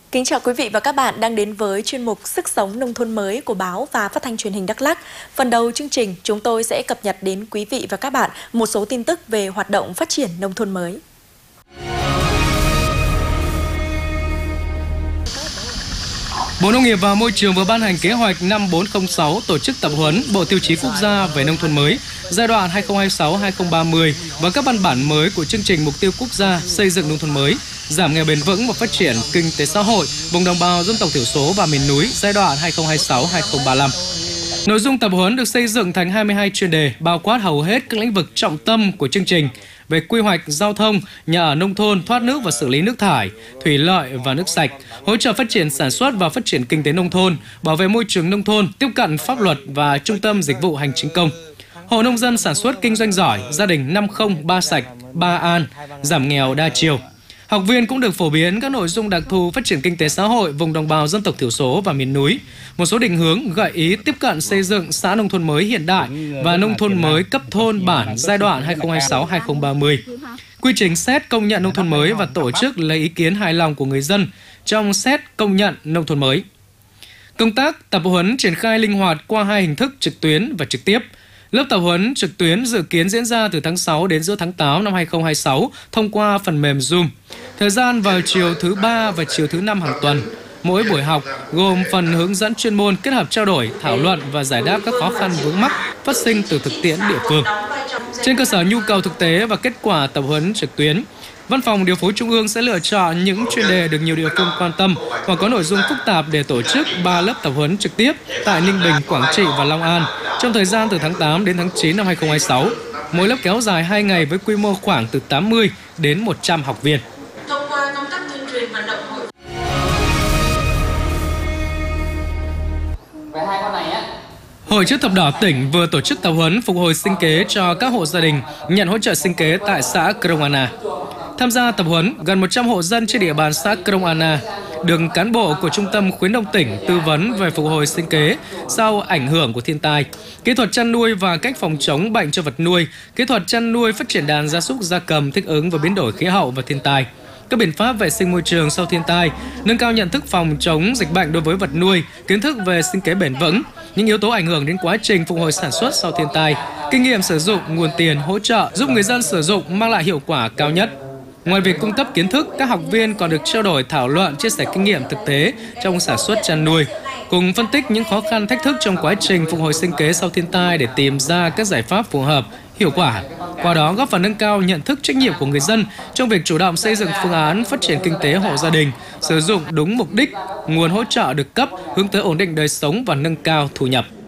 Kính chào quý vị và các bạn đang đến với chuyên mục Sức sống nông thôn mới của báo và Phát thanh Truyền hình Đắk Lắk. Phần đầu chương trình, chúng tôi sẽ cập nhật đến quý vị và các bạn một số tin tức về hoạt động phát triển nông thôn mới. Bộ Nông nghiệp và Môi trường vừa ban hành kế hoạch 5406 tổ chức tập huấn Bộ Tiêu chí Quốc gia về nông thôn mới giai đoạn 2026-2030 và các văn bản mới của chương trình Mục tiêu Quốc gia xây dựng nông thôn mới, giảm nghèo bền vững và phát triển kinh tế xã hội vùng đồng bào dân tộc thiểu số và miền núi giai đoạn 2026-2035. Nội dung tập huấn được xây dựng thành 22 chuyên đề, bao quát hầu hết các lĩnh vực trọng tâm của chương trình về quy hoạch, giao thông, nhà ở nông thôn, thoát nước và xử lý nước thải, thủy lợi và nước sạch, hỗ trợ phát triển sản xuất và phát triển kinh tế nông thôn, bảo vệ môi trường nông thôn, tiếp cận pháp luật và trung tâm dịch vụ hành chính công. Hộ nông dân sản xuất kinh doanh giỏi, gia đình 50 3 sạch, 3 an, giảm nghèo đa chiều. Học viên cũng được phổ biến các nội dung đặc thù phát triển kinh tế xã hội vùng đồng bào dân tộc thiểu số và miền núi, một số định hướng gợi ý tiếp cận xây dựng xã nông thôn mới hiện đại và nông thôn mới cấp thôn bản giai đoạn 2026-2030. Quy trình xét công nhận nông thôn mới và tổ chức lấy ý kiến hài lòng của người dân trong xét công nhận nông thôn mới. Công tác tập huấn triển khai linh hoạt qua hai hình thức trực tuyến và trực tiếp. Lớp tập huấn trực tuyến dự kiến diễn ra từ tháng 6 đến giữa tháng 8 năm 2026 thông qua phần mềm Zoom. Thời gian vào chiều thứ 3 và chiều thứ 5 hàng tuần. Mỗi buổi học gồm phần hướng dẫn chuyên môn kết hợp trao đổi, thảo luận và giải đáp các khó khăn vướng mắc phát sinh từ thực tiễn địa phương. Trên cơ sở nhu cầu thực tế và kết quả tập huấn trực tuyến, Văn phòng Điều phối Trung ương sẽ lựa chọn những chuyên đề được nhiều địa phương quan tâm hoặc có nội dung phức tạp để tổ chức 3 lớp tập huấn trực tiếp tại Ninh Bình, Quảng Trị và Long An trong thời gian từ tháng 8 đến tháng 9 năm 2026. Mỗi lớp kéo dài 2 ngày với quy mô khoảng từ 80 đến 100 học viên. Thông qua công tác tuyên truyền vận động Hội Chữ thập đỏ tỉnh vừa tổ chức tập huấn phục hồi sinh kế cho các hộ gia đình nhận hỗ trợ sinh kế tại xã Krông Anna. Tham gia tập huấn, gần 100 hộ dân trên địa bàn xã Krông Anna được cán bộ của Trung tâm Khuyến nông tỉnh tư vấn về phục hồi sinh kế sau ảnh hưởng của thiên tai, kỹ thuật chăn nuôi và cách phòng chống bệnh cho vật nuôi, kỹ thuật chăn nuôi phát triển đàn gia súc gia cầm thích ứng với biến đổi khí hậu và thiên tai, các biện pháp vệ sinh môi trường sau thiên tai, nâng cao nhận thức phòng chống dịch bệnh đối với vật nuôi, kiến thức về sinh kế bền vững, những yếu tố ảnh hưởng đến quá trình phục hồi sản xuất sau thiên tai, kinh nghiệm sử dụng nguồn tiền hỗ trợ giúp người dân sử dụng mang lại hiệu quả cao nhất. Ngoài việc cung cấp kiến thức, các học viên còn được trao đổi thảo luận, chia sẻ kinh nghiệm thực tế trong sản xuất chăn nuôi, cùng phân tích những khó khăn thách thức trong quá trình phục hồi sinh kế sau thiên tai để tìm ra các giải pháp phù hợp, hiệu quả. Qua đó góp phần nâng cao nhận thức trách nhiệm của người dân trong việc chủ động xây dựng phương án phát triển kinh tế hộ gia đình, sử dụng đúng mục đích, nguồn hỗ trợ được cấp hướng tới ổn định đời sống và nâng cao thu nhập.